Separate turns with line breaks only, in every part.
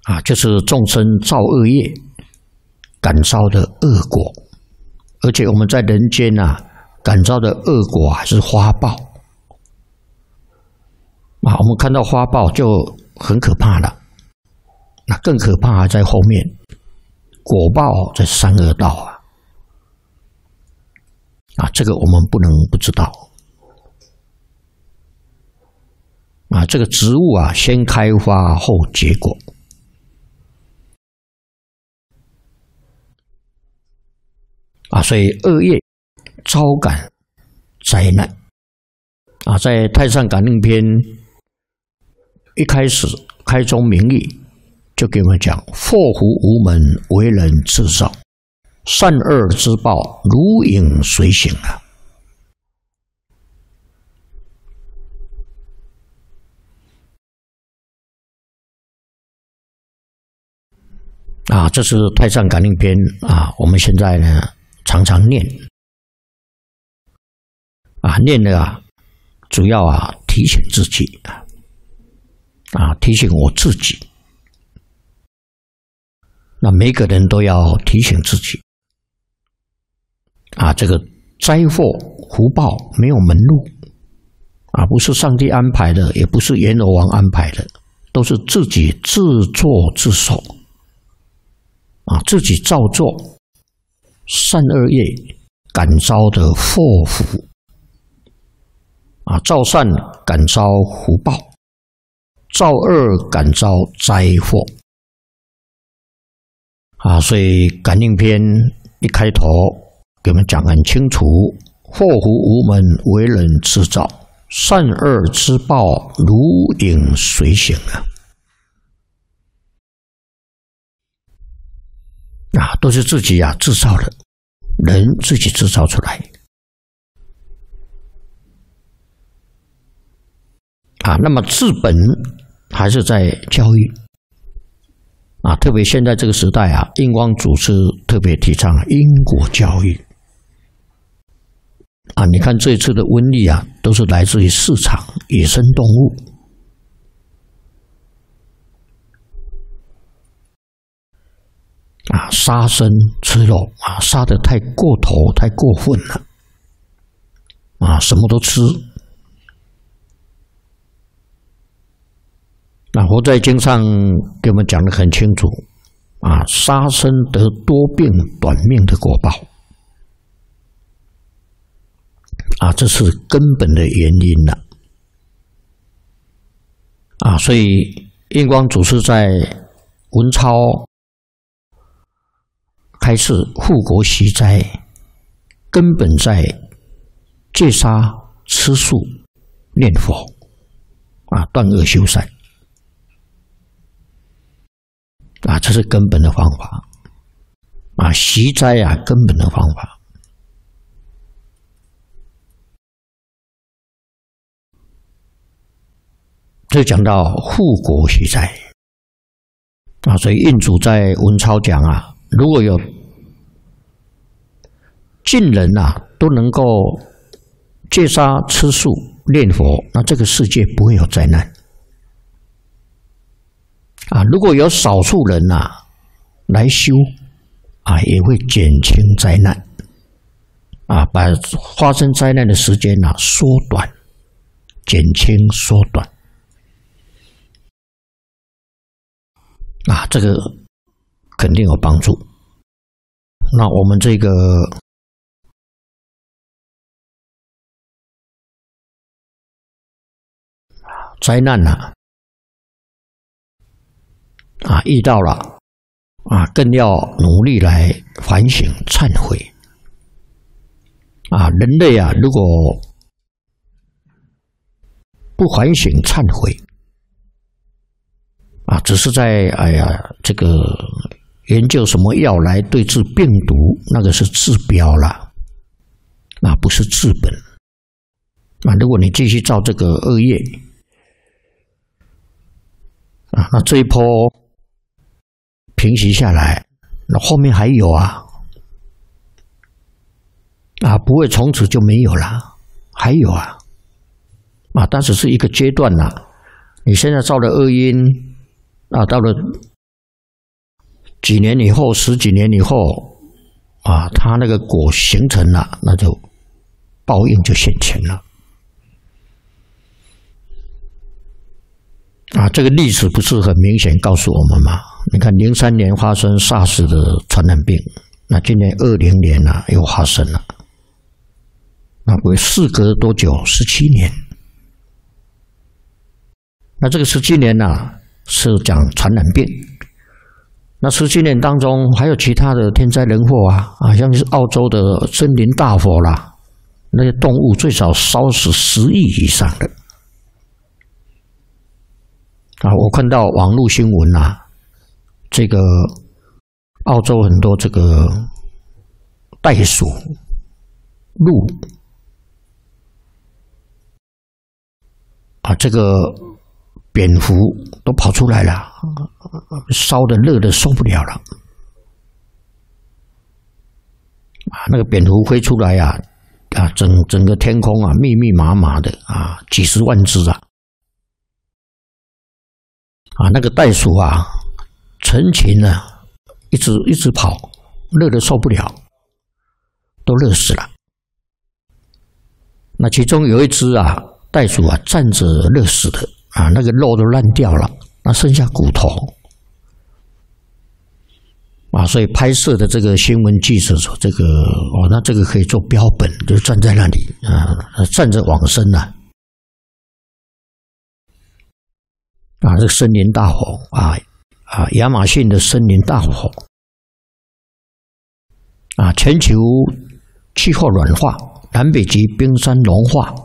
就是众生造恶业感召的恶果，而且我们在人间感召的恶果还是花报我们看到花报就很可怕了，那更可怕还在后面，果报在三恶道这个我们不能不知道这个植物先开花后结果所以恶业招感灾难在《太上感应篇》一开始开宗明义就给我们讲：祸福无门，为人自造；善恶之报，如影随形这是《太上感应篇》我们现在呢常常念念的主要提醒自己提醒我自己。那每个人都要提醒自己这个灾祸福报没有门路不是上帝安排的，也不是阎罗王安排的，都是自己自作自受自己造作善恶业感召的祸福造善感召福报，造恶感召灾祸所以感应篇一开头给我们讲很清楚：祸福无门，为人自造；善恶之报，如影随形都是自己制造的，人自己制造出来那么治本还是在教育特别现在这个时代印光祖师特别提倡因果教育你看这一次的瘟疫都是来自于市场野生动物杀生吃肉杀得太过头太过分了什么都吃佛在经上给我们讲得很清楚杀生得多病短命的果报这是根本的原因所以印光祖师在文钞开示护国息灾，根本在戒杀吃素念佛断恶修善这是根本的方法息灾根本的方法这讲到护国息灾所以印祖在文钞讲如果有尽人都能够戒杀吃素念佛，那这个世界不会有灾难如果有少数人来修也会减轻灾难把发生灾难的时间缩短减轻缩短这个肯定有帮助。那我们这个灾难遇到了更要努力来反省忏悔人类如果不反省忏悔只是在这个研究什么药来对治病毒，那个是治标啦不是治本如果你继续造这个恶业那这一波平息下来，那后面还有不会从此就没有了，还有但只是一个阶段你现在造了恶因到了几年以后，十几年以后，啊，它那个果形成了，那就报应就现前了。啊，这个历史不是很明显告诉我们吗？你看，03年发生 SARS 的传染病，那今年20年啊又发生了，那事隔多久？17年。那这个17年啊，是讲传染病。那17年当中还有其他的天灾人祸啊，像是澳洲的森林大火啦，那些动物最少烧死10亿以上的。啊，我看到网络新闻啊，这个澳洲很多这个袋鼠、鹿啊，这个蝙蝠都跑出来了，烧的热的受不了了。啊，那个蝙蝠飞出来啊，整个天空啊，密密麻麻的啊，几十万只啊。啊，那个袋鼠啊，成群啊，一直跑，热的受不了，都热死了。那其中有一只啊，袋鼠啊，站着热死的啊，那个肉都烂掉了，那剩下骨头啊，所以拍摄的这个新闻记者说，这个那这个可以做标本，就站在那里啊，站着往生了。啊，这个森林大火亚马逊的森林大火啊，全球气候暖化，南北极冰山融化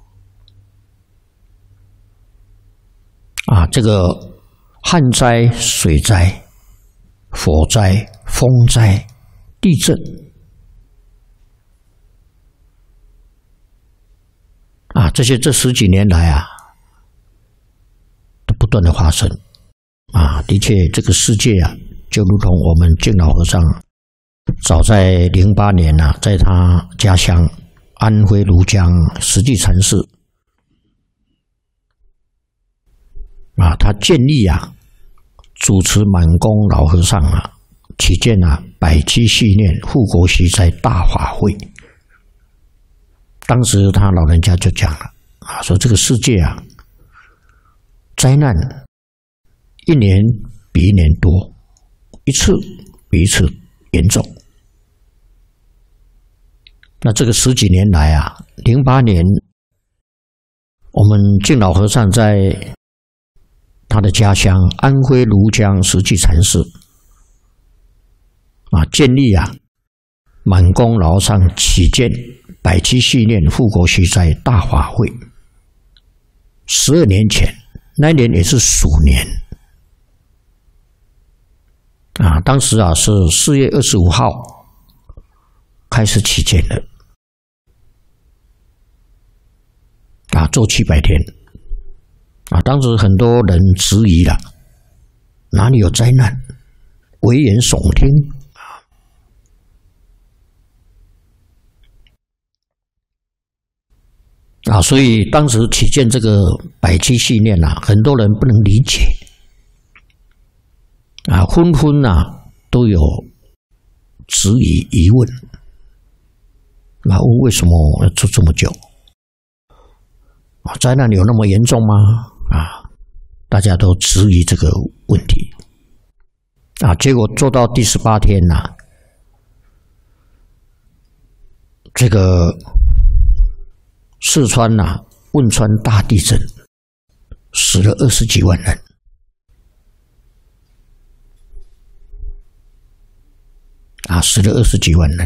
啊，这个旱灾、水灾、火灾、风灾、地震啊，这10几年来啊，不断的发生啊，的确，这个世界啊，就如同我们敬老和尚早在08年啊，在他家乡安徽庐江实际禅寺啊，他建立啊，主持满公老和尚啊，起建啊百期系念护国息灾大法会。当时他老人家就讲了啊，说这个世界啊，灾难一年比一年多，一次比一次严重。那这个10几年来啊，08年，我们敬老和尚在他的家乡安徽庐江实际禅寺啊，建立啊满公老和尚起建百期系念护国息灾大法会。12年前，那一年也是鼠年啊，当时啊是4月25号开始起建的啊，做700天啊，当时很多人质疑了，哪里有灾难？危言耸听啊，所以当时起建这个百期系念啊，很多人不能理解啊，纷纷啊都有质疑疑问，那问为什么要做这么久？啊，灾难有那么严重吗？啊，大家都质疑这个问题啊，结果做到第18天呐，这个四川呐，汶川大地震，死了20几万人。啊，死了20几万人。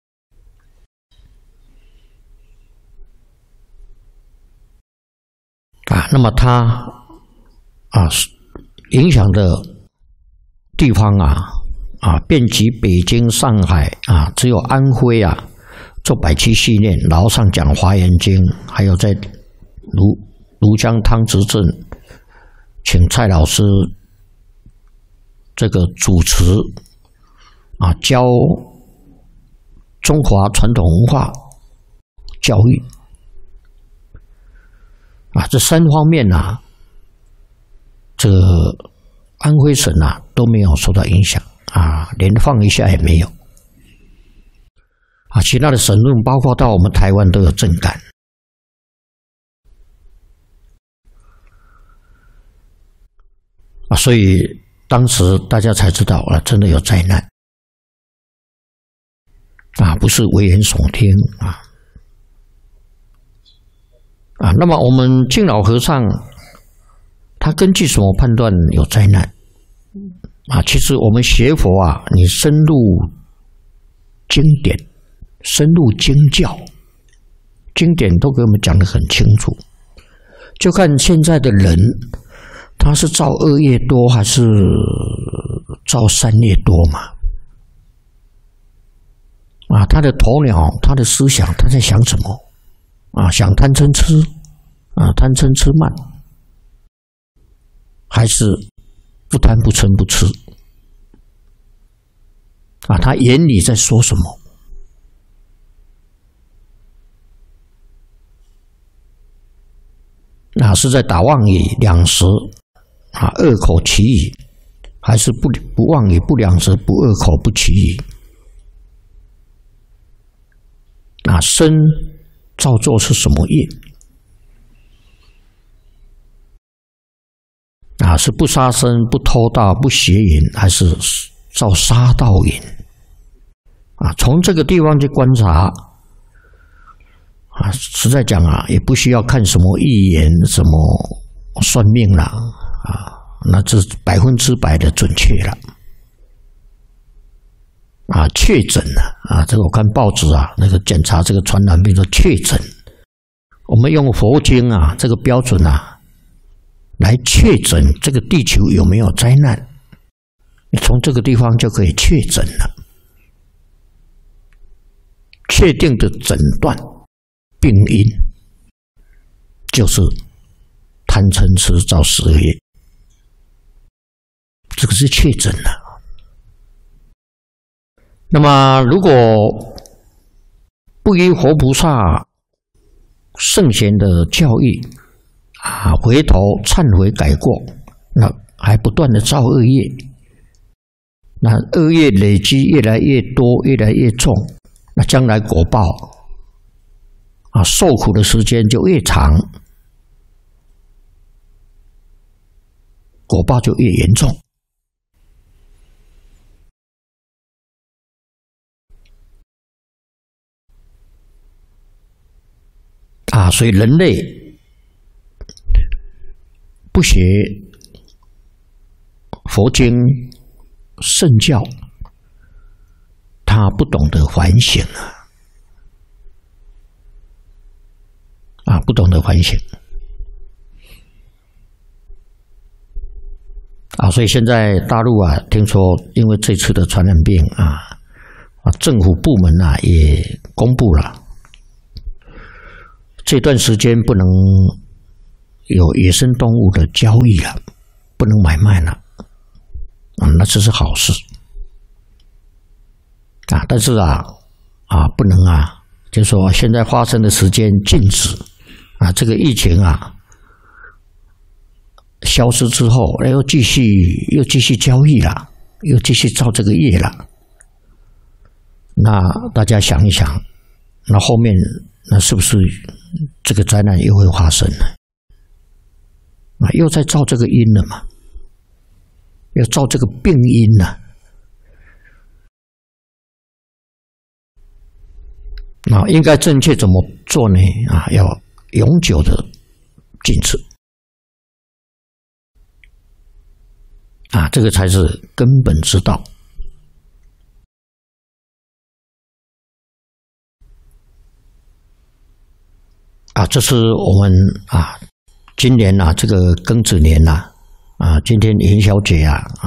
啊，那么它啊影响的地方啊遍及北京、上海啊，只有安徽啊做百期系念，然后上讲华严经，还有在庐江汤池镇，请蔡老师这个主持啊，教中华传统文化教育啊，这3方面这个安徽省都没有受到影响连放一下也没有其他的神论，包括到我们台湾都有震感所以当时大家才知道真的有灾难不是危言耸听那么我们敬老和尚他根据什么判断有灾难其实我们学佛你深入经典，深入经教，经典都给我们讲得很清楚，就看现在的人他是造恶业多还是造善业多嘛他的头脑，他的思想，他在想什么想贪嗔痴贪嗔痴慢，还是不贪不嗔不痴他眼里在说什么是在打妄语两舌恶口绮语，还是不妄语不两舌不恶口不绮语身造作是什么业是不杀生不偷盗不邪淫，还是造杀盗淫从这个地方去观察实在讲也不需要看什么预言什么算命了那这100%的准确了确诊了这个我看报纸那个检查这个传染病说确诊，我们用佛经这个标准来确诊这个地球有没有灾难，你从这个地方就可以确诊了，确定的诊断病因就是贪嗔痴造十恶业，这个是确诊了。那么如果不依活菩萨圣贤的教义回头忏悔改过，那还不断的造恶业，那恶业累积越来越多越来越重，那将来果报受苦的时间就越长，果报就越严重所以人类不学佛经圣教，他不懂得反省不懂得反省所以现在大陆听说因为这次的传染病政府部门也公布了，这段时间不能有野生动物的交易了，不能买卖了那这是好事但是不能就是说现在发生的时间禁止这个疫情消失之后又继续交易了，又继续造这个业了，那大家想一想，那后面那是不是这个灾难又会发生呢？又在造这个因了嘛，要造这个病因了应该正确怎么做呢？要永久的禁止这个才是根本之道这是我们今年这个庚子年今天元宵节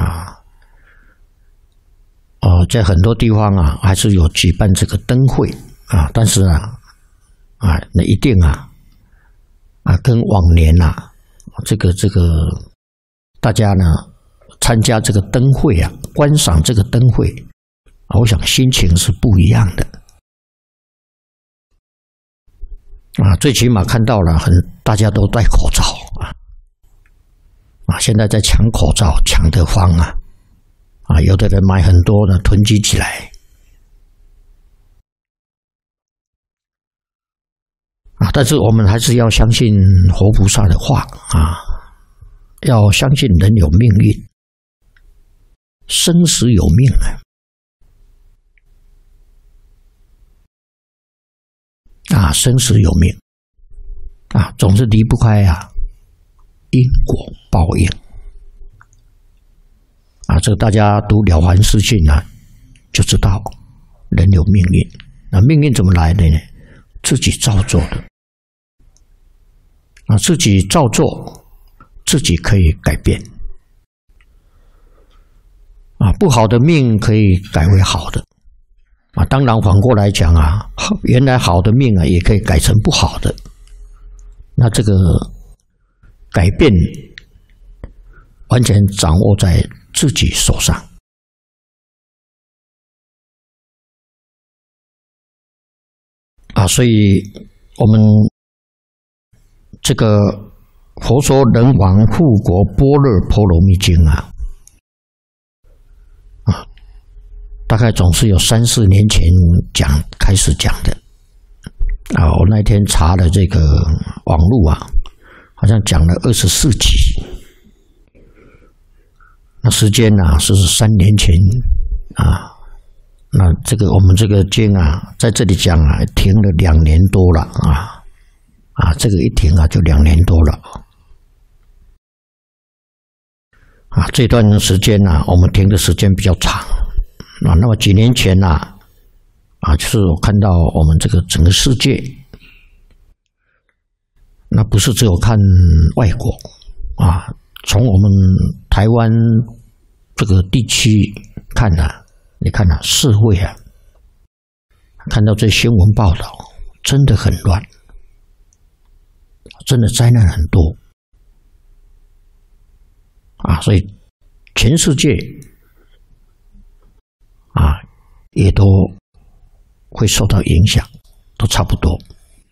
在很多地方还是有举办这个灯会但是那一定跟往年这个大家呢参加这个灯会观赏这个灯会我想心情是不一样的最起码看到了大家都戴口罩现在在抢口罩抢得慌啊，有的人买很多的囤积起来啊，但是我们还是要相信活菩萨的话啊，要相信人有命运，生死有命啊，生死有命啊，总是离不开啊因果报应啊，这个大家读《了凡四训》啊，就知道人有命运。那命运怎么来的呢？自己造作的啊，自己造作，自己可以改变啊，不好的命可以改为好的啊，当然反过来讲啊，原来好的命啊，也可以改成不好的。那这个改变完全掌握在自己手上啊，所以我们这个佛说人王护国般若波罗蜜经啊，大概总是有3-4年前开始讲的啊。我那天查了这个网络啊，好像讲了24集。那时间啊是3年前啊。那这个我们这个经啊，在这里讲啊，停了2年多了啊，这个一停啊就2年多了啊。这段时间啊，我们停的时间比较长。啊，那么几年前啊，就是我看到我们这个整个世界，那不是只有看外国啊，从我们台湾这个地区看啊，你看啊，社会啊，看到这新闻报道，真的很乱，真的灾难很多啊，所以全世界啊，也都会受到影响，都差不多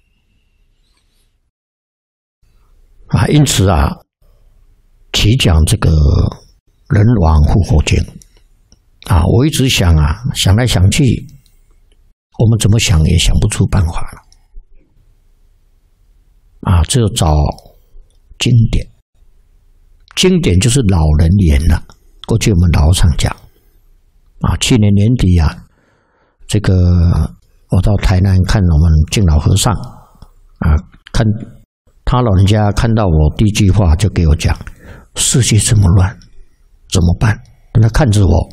啊。因此啊，起讲这个人王护国经啊，我一直想啊，想来想去，我们怎么想也想不出办法了啊，只有找经典。经典就是老人言了，过去我们老常讲啊，去年年底啊，这个我到台南看我们敬老和尚啊，看他老人家看到我第一句话就给我讲：世界这么乱，怎么办？他看着我，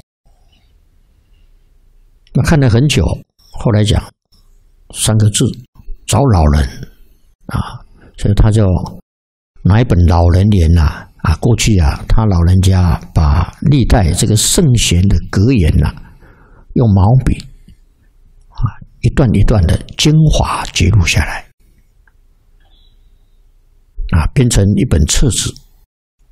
那看了很久，后来讲3个字：找老人啊，所以他就拿一本老人言啊，过去啊，他老人家把历代这个圣贤的格言用毛笔一段一段的精华记录下来啊，编成一本册子